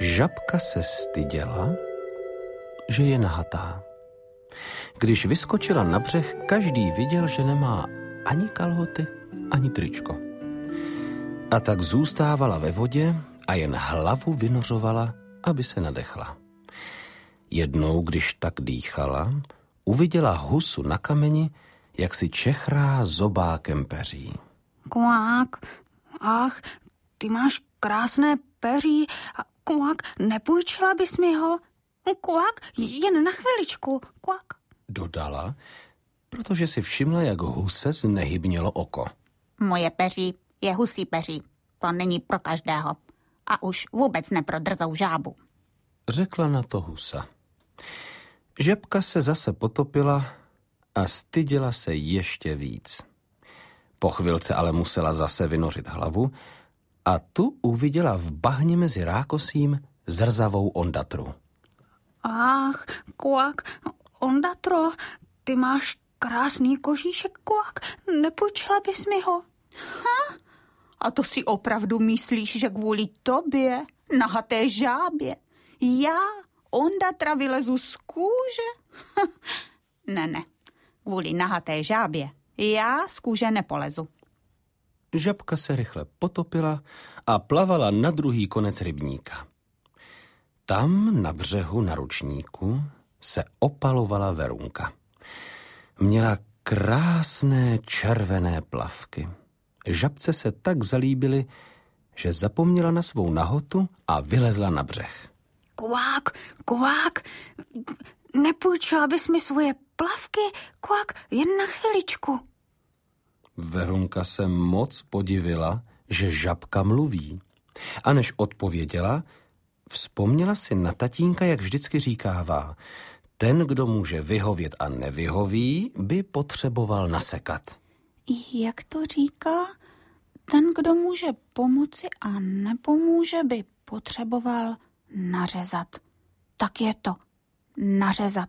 Žabka se styděla, že je nahatá. Když vyskočila na břeh, každý viděl, že nemá ani kalhoty, ani tričko. A tak zůstávala ve vodě a jen hlavu vynořovala, aby se nadechla. Jednou, když tak dýchala, uviděla husu na kameni, jak si čechrá zobákem peří. Kvák, ach, ty máš krásné peří. Kvák, nepůjčila bys mi ho? Kvák, jen na chviličku, kvák. Dodala, protože si všimla, jak huse znehybnělo oko. Moje peří je husí peří. To není pro každého. A už vůbec ne pro drzou žábu. Řekla na to husa. Žabka se zase potopila a styděla se ještě víc. Po chvilce ale musela zase vynořit hlavu a tu uviděla v bahně mezi rákosím zrzavou ondatru. Ach, kvák, ondatro, ty máš krásný kožíšek, kvák, nepůjčila bys mi ho? A to si opravdu myslíš, že kvůli tobě, nahaté žábě, já, ondatra, vylezu z kůže? Ne, kvůli nahaté žábě já z kůže nepolezu. Žabka se rychle potopila a plavala na druhý konec rybníka. Tam na břehu na ručníku se opalovala Verunka. Měla krásné červené plavky. Žabce se tak zalíbily, že zapomněla na svou nahotu a vylezla na břeh. Kvák, kvák, nepůjčila bys mi svoje plavky, kvák, jen na chviličku. Verunka se moc podivila, že žabka mluví. A než odpověděla, vzpomněla si na tatínka, jak vždycky říkává, ten, kdo může vyhovět a nevyhoví, by potřeboval nasekat. Jak to říká? Ten, kdo může pomoci a nepomůže, by potřeboval nařezat. Tak je to, nařezat.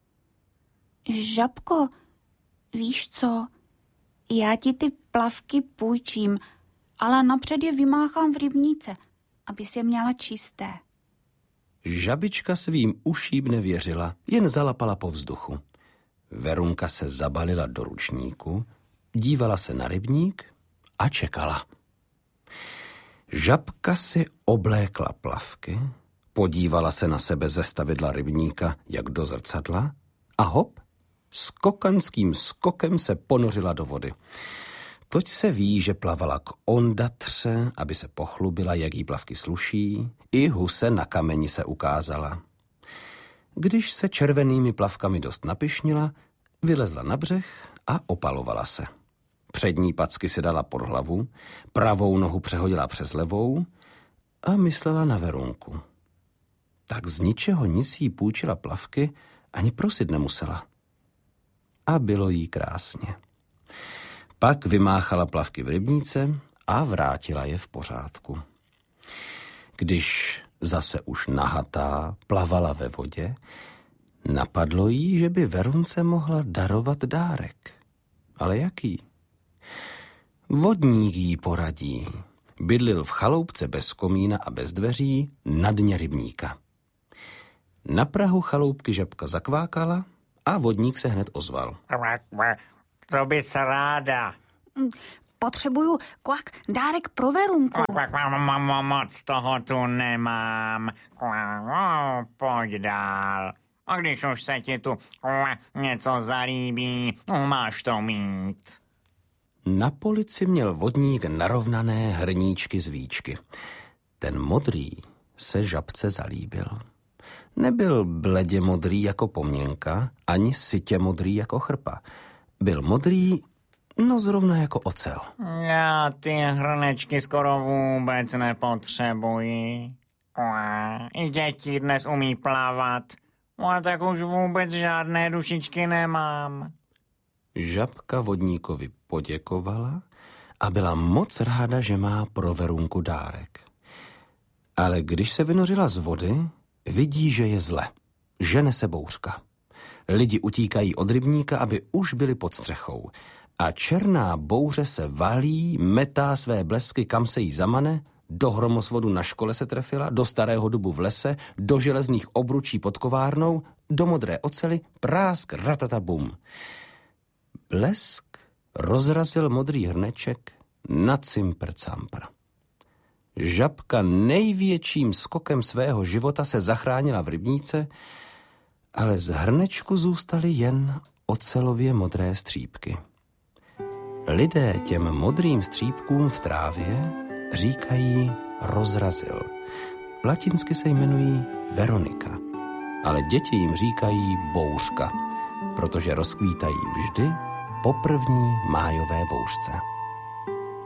Žabko, víš co? Já ti ty plavky půjčím, ale napřed je vymáchám v rybníce, aby si je měla čisté. Žabička svým uším nevěřila, jen zalapala po vzduchu. Verunka se zabalila do ručníku, dívala se na rybník a čekala. Žabka si oblékla plavky, podívala se na sebe ze stavidla rybníka, jak do zrcadla, a hop, skokanským skokem se ponořila do vody. Toť se ví, že plavala k ondatře, aby se pochlubila, jak jí plavky sluší, i huse na kameni se ukázala. Když se červenými plavkami dost napišnila, vylezla na břeh a opalovala se. Přední packy si dala pod hlavu, pravou nohu přehodila přes levou a myslela na Verunku. Tak z ničeho nic jí půjčila plavky, ani prosit nemusela. A bylo jí krásně. Pak vymáchala plavky v rybníce a vrátila je v pořádku. Když zase už nahatá plavala ve vodě, napadlo jí, že by Verunce mohla darovat dárek. Ale jaký? Vodník jí poradí. Bydlil v chaloupce bez komína a bez dveří na dně rybníka. Na prahu chaloupky žabka zakvákala a vodník se hned ozval. To bys ráda. Potřebuju, kvák, dárek pro Verunku. Moc toho tu nemám. Pojď dál. A když už se ti tu něco zalíbí, máš to mít. Na polici měl vodník narovnané hrníčky z víčky. Ten modrý se žabce zalíbil. Nebyl bledě modrý jako pomněnka, ani sytě modrý jako chrpa. Byl modrý, no zrovna jako ocel. Já ty hrnečky skoro vůbec nepotřebuji. I děti dnes umí plavat. A tak už vůbec žádné dušičky nemám. Žabka vodníkovi poděkovala a byla moc ráda, že má pro Verunku dárek. Ale když se vynořila z vody, vidí, že je zle. Žene se bouřka. Lidi utíkají od rybníka, aby už byli pod střechou. A černá bouře se valí, metá své blesky, kam se jí zamane, do hromosvodu na škole se trefila, do starého dubu v lese, do železných obručí pod kovárnou, do modré oceli, prásk, ratatabum. Blesk rozrazil modrý hrneček na cimpr-campr. Žabka největším skokem svého života se zachránila v rybníce, ale z hrnečku zůstaly jen ocelově modré střípky. Lidé těm modrým střípkům v trávě říkají rozrazil. Latinsky se jmenují Veronika, ale děti jim říkají bouřka, protože rozkvítají vždy po první májové bouřce.